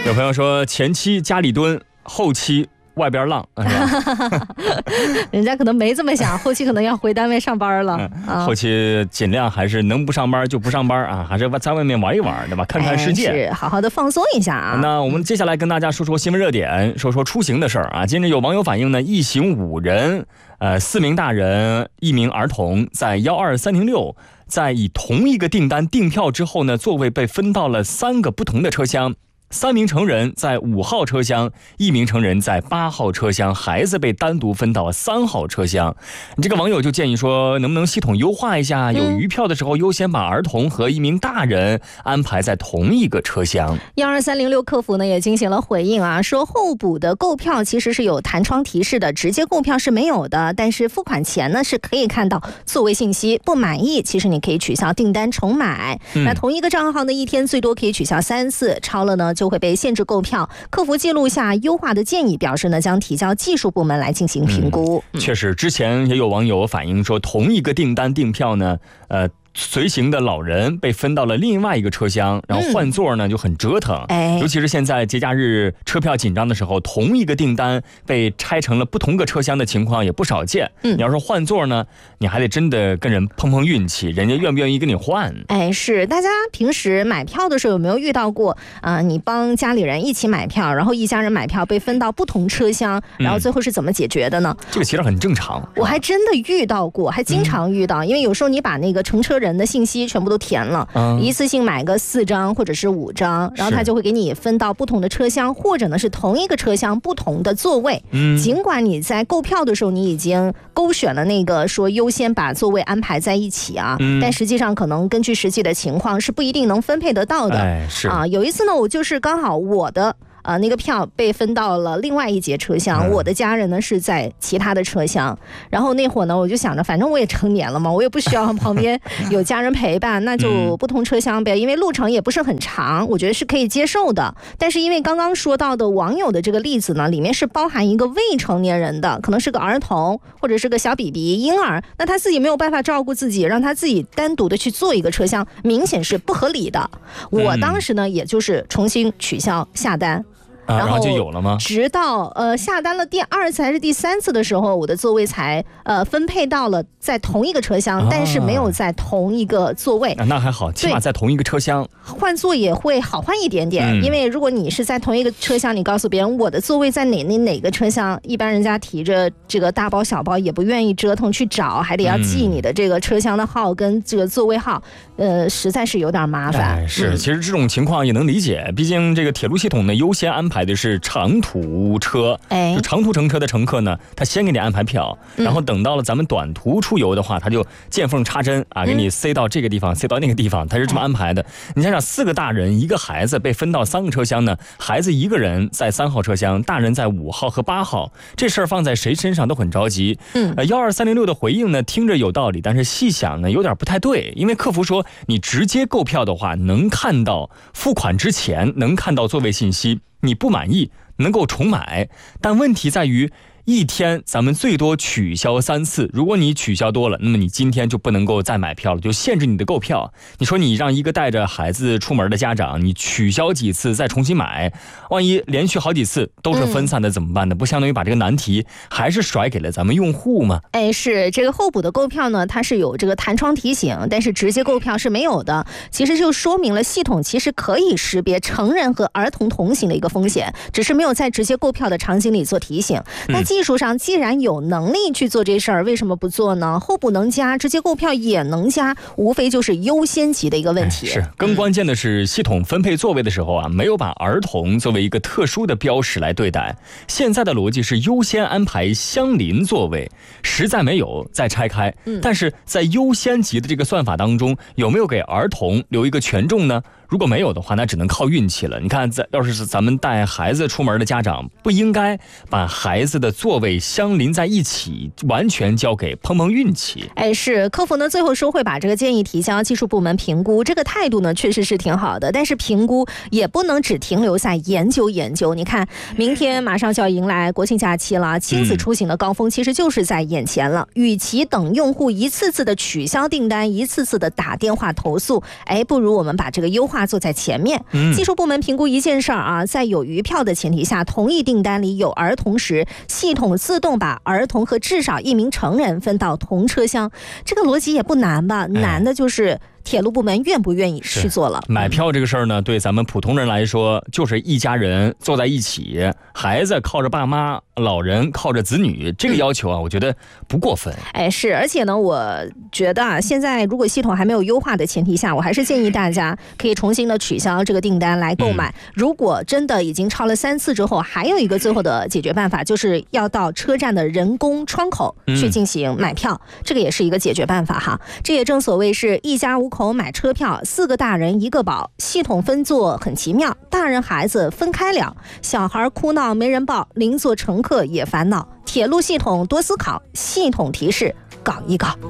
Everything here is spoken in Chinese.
有朋友说前期家里蹲，后期外边浪，是吧？ 人家可能没这么想，后期可能要回单位上班了。 后期尽量还是能不上班就不上班啊，还是在外面玩一玩，对吧？看看世界， 是好好的放松一下啊。 那我们接下来跟大家说说新闻热点，说说出行的事儿啊。近日有网友反映呢，一行5人，4名大人，1名儿童，在12306，在以同一个订单订票之后呢，座位被分到了3个不同的车厢。3名成人在5号车厢，1名成人在8号车厢，孩子被单独分到3号车厢。这个网友就建议说，能不能系统优化一下，有余票的时候优先把儿童和1名大人安排在同一个车厢。 12306客服呢也进行了回应啊，说候补的购票其实是有弹窗提示的，直接购票是没有的，但是付款前呢是可以看到座位信息，不满意其实你可以取消订单重买。那同一个账号呢一天最多可以取消3次，超了呢就会被限制购票。客服记录下优化的建议，表示呢将提交技术部门来进行评估。 确实，之前也有网友反映说，同一个订单订票呢，随行的老人被分到了另外一个车厢，然后换座呢就很折腾。尤其是现在节假日车票紧张的时候，同一个订单被拆成了不同个车厢的情况也不少见。你要是换座呢，你还得真的跟人碰碰运气，人家愿不愿意跟你换。 是大家平时买票的时候有没有遇到过你帮家里人一起买票，然后一家人买票被分到不同车厢，然后最后是怎么解决的呢？ 这个其实很正常， 我还真的遇到过，还经常遇到。因为有时候你把那个乘车人的信息全部都填了，一次性买个4张或者是5张，然后他就会给你分到不同的车厢，或者呢是同一个车厢不同的座位。尽管你在购票的时候你已经勾选了那个说优先把座位安排在一起啊，但实际上可能根据实际的情况是不一定能分配得到的。有一次呢，我就是刚好我的那个票被分到了另外一节车厢，我的家人呢是在其他的车厢。然后那会儿呢，我就想着，反正我也成年了嘛，我也不需要旁边有家人陪伴，那就不同车厢呗。因为路程也不是很长，我觉得是可以接受的。但是因为刚刚说到的网友的这个例子呢，里面是包含一个未成年人的，可能是个儿童或者是个小 BB 婴儿，那他自己没有办法照顾自己，让他自己单独的去坐一个车厢，明显是不合理的。我当时呢，也就是重新取消下单。 然后就有了吗？ 直到下单了第2次还是第3次的时候，我的座位才分配到了在同一个车厢，但是没有在同一个座位。 那还好，起码在同一个车厢。 换座也会好换一点点，因为如果你是在同一个车厢，你告诉别人我的座位在哪个车厢，一般人家提着这个大包小包也不愿意折腾去找，还得要记你的这个车厢的号跟这个座位号，实在是有点麻烦。 其实这种情况也能理解，毕竟这个铁路系统呢优先安排的是长途车，就长途乘车的乘客呢，他先给你安排票，然后等到了咱们短途出游的话，他就见缝插针啊，给你塞到这个地方，塞到那个地方，他是这么安排的。你想想，4个大人1个孩子被分到3个车厢呢，孩子1个人在3号车厢，大人在5号和8号，这事儿放在谁身上都很着急。12306的回应呢，听着有道理，但是细想呢，有点不太对，因为客服说你直接购票的话，能看到付款之前能看到座位信息。你不满意能够重买，但问题在于一天咱们最多取消3次，如果你取消多了，那么你今天就不能够再买票了，就限制你的购票。你说你让一个带着孩子出门的家长，你取消几次再重新买，万一连续好几次都是分散的怎么办呢？不相当于把这个难题还是甩给了咱们用户吗？ 是这个候补的购票呢，它是有这个弹窗提醒，但是直接购票是没有的。其实就说明了系统其实可以识别成人和儿童同行的一个风险，只是没有在直接购票的场景里做提醒。那技术上既然有能力去做这事儿，为什么不做呢？候补能加，直接购票也能加，无非就是优先级的一个问题。 是，更关键的是系统分配座位的时候啊，没有把儿童作为一个特殊的标识来对待。现在的逻辑是优先安排相邻座位，实在没有再拆开。但是在优先级的这个算法当中，有没有给儿童留一个权重呢？如果没有的话，那只能靠运气了。你看，要是咱们带孩子出门的家长，不应该把孩子的座座位相邻在一起，完全交给碰碰运气。 是客服呢最后说会把这个建议提交技术部门评估，这个态度呢确实是挺好的，但是评估也不能只停留在研究。你看明天马上就要迎来国庆假期了，亲子出行的高峰其实就是在眼前了。与其等用户一次次的取消订单，一次次的打电话投诉，不如我们把这个优化做在前面。技术部门评估一件事儿啊，在有余票的前提下，同一订单里有儿童时，系统自动把儿童和至少1名成人分到同车厢，这个逻辑也不难吧？难的就是铁路部门愿不愿意去做了。 买票这个事儿呢，对咱们普通人来说，就是一家人坐在一起，孩子靠着爸妈，老人靠着子女，这个要求啊，我觉得不过分。 是，而且呢，我觉得啊，现在如果系统还没有优化的前提下，我还是建议大家可以重新的取消这个订单来购买。如果真的已经超了3次之后，还有一个最后的解决办法，就是要到车站的人工窗口去进行买票，这个也是一个解决办法哈。这也正所谓是一家5口买车票，4个大人1个宝，系统分座很奇妙，大人孩子分开了，小孩哭闹没人抱，邻座乘客也烦恼，铁路系统多思考，系统提示搞一搞。